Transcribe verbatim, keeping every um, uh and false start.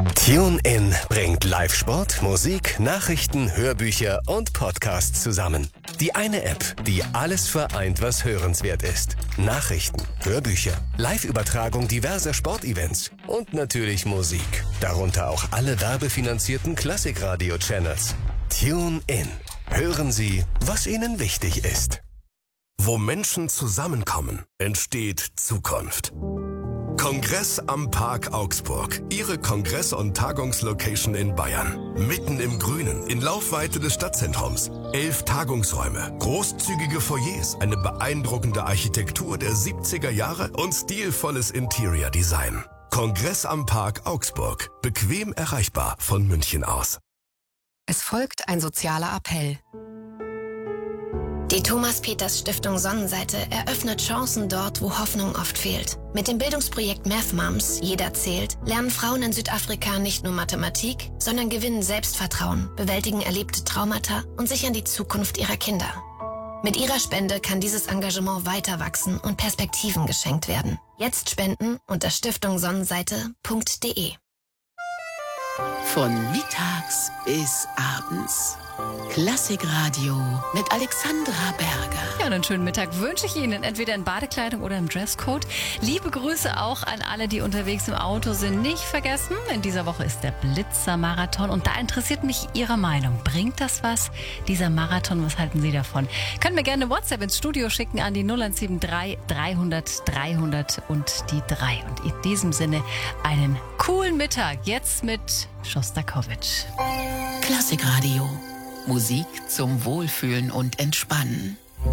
TuneIn bringt Live-Sport, Musik, Nachrichten, Hörbücher und Podcasts zusammen. Die eine App, die alles vereint, was hörenswert ist. Nachrichten, Hörbücher, Live-Übertragung diverser Sportevents und natürlich Musik. Darunter auch alle werbefinanzierten Klassikradio-Channels. TuneIn. Hören Sie, was Ihnen wichtig ist. Wo Menschen zusammenkommen, entsteht Zukunft. Kongress am Park Augsburg. Ihre Kongress- und Tagungslocation in Bayern. Mitten im Grünen, in Laufweite des Stadtzentrums. Elf Tagungsräume, großzügige Foyers, eine beeindruckende Architektur der siebziger Jahre und stilvolles Interior Design. Kongress am Park Augsburg. Bequem erreichbar von München aus. Es folgt ein sozialer Appell. Die Thomas-Peters-Stiftung Sonnenseite eröffnet Chancen dort, wo Hoffnung oft fehlt. Mit dem Bildungsprojekt Math Moms, Jeder zählt, lernen Frauen in Südafrika nicht nur Mathematik, sondern gewinnen Selbstvertrauen, bewältigen erlebte Traumata und sichern die Zukunft ihrer Kinder. Mit ihrer Spende kann dieses Engagement weiter wachsen und Perspektiven geschenkt werden. Jetzt spenden unter stiftung sonnenseite punkt de. Von mittags bis abends. Klassikradio mit Alexandra Berger. Ja, und einen schönen Mittag wünsche ich Ihnen, entweder in Badekleidung oder im Dresscode. Liebe Grüße auch an alle, die unterwegs im Auto sind. Nicht vergessen, in dieser Woche ist der Blitzer-Marathon und da interessiert mich Ihre Meinung. Bringt das was, dieser Marathon? Was halten Sie davon? Können mir gerne WhatsApp ins Studio schicken an die null eins sieben drei dreihundert dreihundert und die drei. Und in diesem Sinne einen coolen Mittag. Jetzt mit Schostakowitsch. Klassikradio. Musik zum Wohlfühlen und Entspannen.